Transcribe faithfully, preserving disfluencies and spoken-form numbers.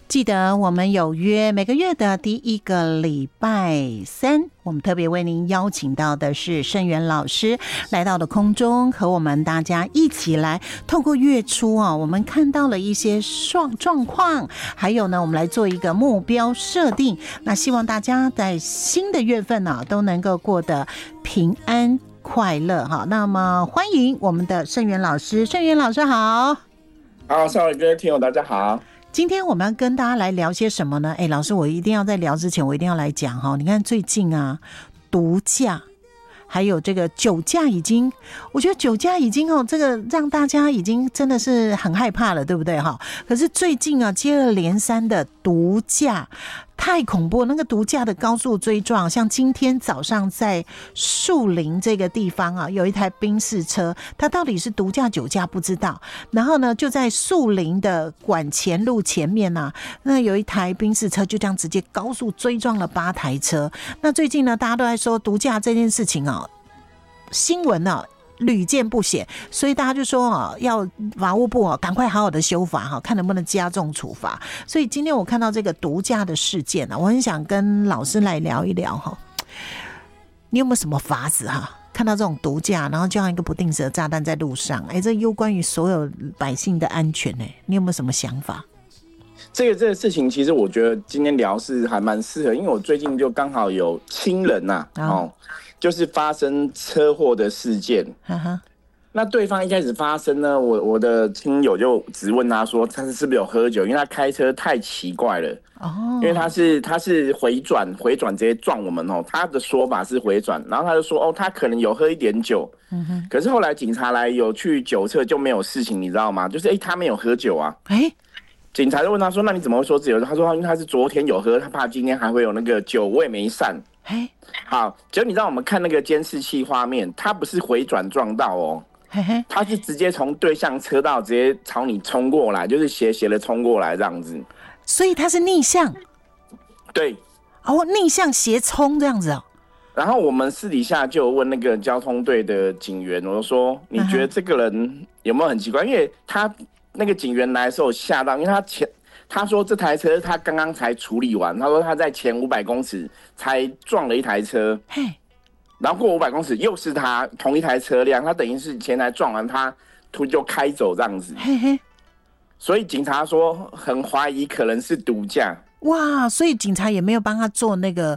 记得我们有约每个月的第一个礼拜三，我们特别为您邀请到的是盛元老师来到了空中，和我们大家一起来透过月初啊，我们看到了一些状状况，还有呢，我们来做一个目标设定。那希望大家在新的月份呢、啊，都能够过得平安快乐哈。那么欢迎我们的盛元老师，盛元老师好。 好，少伟哥听友大家好。 今天我们要跟大家来聊些什么呢？哎，老师，我一定要在聊之前，我一定要来讲哈。你看最近啊，毒驾还有这个酒驾，已经，我觉得酒驾已经哦，这个让大家已经真的是很害怕了，对不对哈？可是最近啊，接二连三的毒驾。太恐怖！那个毒驾的高速追撞，像今天早上在树林这个地方啊，有一台宾士车，它到底是毒驾酒驾不知道。然后呢，就在树林的管前路前面啊，那有一台宾士车就这样直接高速追撞了八台车。那最近呢，大家都在说毒驾这件事情啊，新闻啊。屡见不鲜，所以大家就说哦，要法务部哦，赶快好好的修法哈，看能不能加重处罚。所以今天我看到这个毒驾的事件呢、啊，我很想跟老师来聊一聊哈。你有没有什么法子哈？看到这种毒驾，然后就像一个不定时的炸弹在路上，哎，这攸关于所有百姓的安全哎，你有没有什么想法？ 这个这个事情，其实我觉得今天聊是还蛮适合，因为我最近就刚好有亲人呐、啊，哦。就是发生车祸的事件，呵呵，那对方一开始发生呢，我我的亲友就只问他说，他是不是有喝酒？因为他开车太奇怪了，哦，因为他是他是回转回转直接撞我们哦，他的说法是回转，然后他就说哦，他可能有喝一点酒，嗯哼，可是后来警察来有去酒测就没有事情，你知道吗？就是哎、欸，他没有喝酒啊，哎、欸。警察就问他说：“那你怎么会说自由？”他说：“因为他是昨天有喝，他怕今天还会有那个酒味没散。”哎，好，结果你知道我们看那个监视器画面，他不是回转撞到哦，他是直接从对向车道直接朝你冲过来，就是斜斜的冲过来这样子。 所以他是逆向， 对， 哦，逆向斜冲这样子哦。 然后我们私底下就有问那个交通队的警员，我就说：“你觉得这个人有没有很奇怪？因为他。”那个警员来的时候吓到，因为他前他说这台车他刚刚才处理完，他说他在前五百公尺才撞了一台车，然后过五百公尺又是他同一台车辆，他等于是前台撞完他突就开走这样子，所以警察说很怀疑可能是毒驾。 哇，所以警察也没有帮他做那个